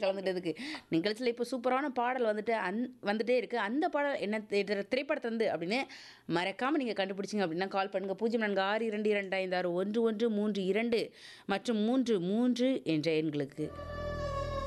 கலந்துட்டதுக்கு. நிகழ்ச்சியில இப்போ சூப்பரான பாடல் வந்துட்டு வந்துட்டே இருக்கு. அந்த பாடல் என்ன திரைப்படத்துலருந்து அப்படின்னு மறக்காம நீங்க கண்டுபிடிச்சீங்க அப்படின்னா கால் பண்ணுங்க. 0462256113 மற்றும் 33 என்ற எண்களுக்கு.